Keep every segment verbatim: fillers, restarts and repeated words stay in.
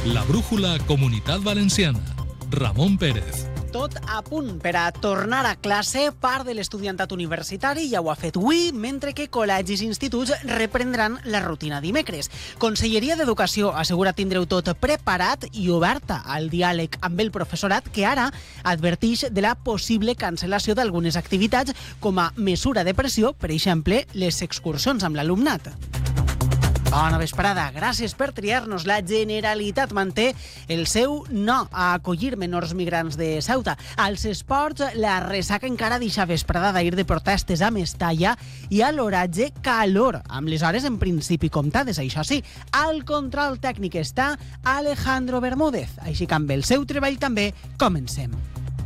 La brújula Comunitat Valenciana. Ramon Pérez. Tot a punt per a tornar a classe. Part de l'estudiantat universitari ja ho ha fet avui, mentre que col·legis i instituts reprendran la rutina dimecres. Conselleria d'Educació assegura tindreu tot preparat i oberta al diàleg amb el professorat, que ara advertix de la possible cancel·lació d'algunes activitats com a mesura de pressió, per exemple, les excursions amb l'alumnat. Bona vesprada. Gràcies per triar-nos. La Generalitat manté el seu no a acollir menors migrants de Ceuta. Als esports, la ressaca encara deixa vesprada d'ahir de protestes a Mestalla i a l'oratge calor, amb les hores en principi comptades, això sí. Al control tècnic està Alejandro Bermúdez. Així que amb el seu treball també comencem.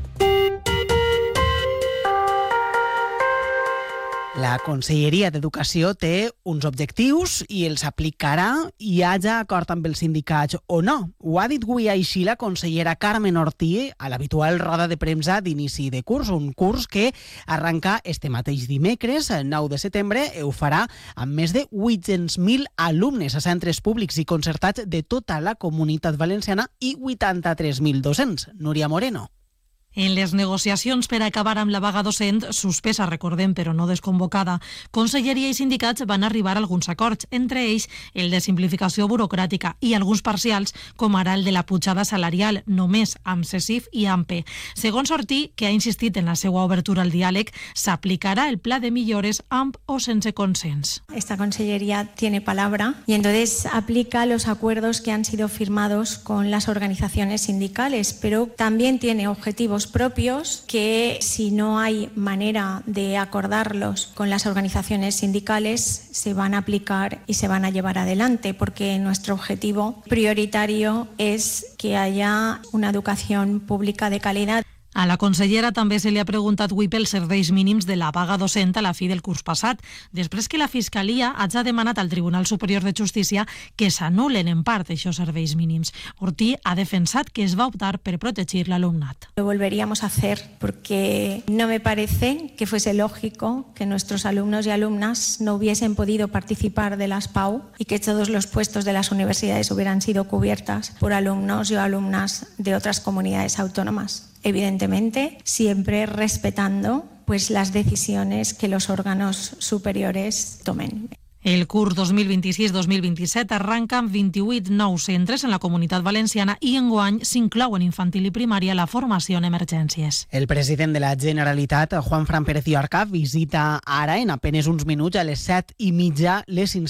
La Conselleria d'Educació té uns objectius i els aplicarà, hi haja acord amb els sindicats o no. Ho ha dit avui així la consellera Carmen Ortí a l'habitual roda de premsa d'inici de curs, un curs que arrenca este mateix dimecres, nou de setembre, i ho farà amb més de vuit-cents mil alumnes a centres públics i concertats de tota la Comunitat Valenciana i vuitanta-tres mil docents. Núria Moreno. En les negociacions per acabar amb la vaga docent, suspesa, recordem, però no desconvocada, Conselleria i sindicats van arribar a alguns acords, entre ells el de simplificació burocràtica i alguns parcials, com ara el de la pujada salarial, només amb CESIF i AMPE. Segons Ortí, que ha insistit en la seva obertura al diàleg, s'aplicarà el pla de millores amb o sense consens. Esta Consellería tiene palabra y entonces aplica los acuerdos que han sido firmados con las organizaciones sindicales, pero también tiene objetivos propios que, si no hay manera de acordarlos con las organizaciones sindicales, se van a aplicar y se van a llevar adelante, porque nuestro objetivo prioritario es que haya una educación pública de calidad. A la consellera també se li ha preguntat avui pels serveis mínims de la vaga docent a la fi del curs passat, després que la Fiscalia hagi demanat al Tribunal Superior de Justícia que s'anul·len en part aquests serveis mínims. Ortí ha defensat que es va optar per protegir l'alumnat. Lo volveríamos a hacer porque no me parece que fuese lógico que nuestros alumnos y alumnas no hubiesen podido participar de las P A U y que todos los puestos de las universidades hubieran sido cubiertas por alumnos y alumnas de otras comunidades autónomas. Evidentemente, siempre respetando pues, las decisiones que los órganos superiores tomen. El curs dos mil vint-i-sis dos mil vint-i-set arranca amb vint-i-vuit nous centres en la Comunitat Valenciana i enguany s'inclou en infantil i primària la formació en emergències. El president de la Generalitat, Juan Fran Pérez i Orca, visita ara en apenes uns minuts a les set i mitja les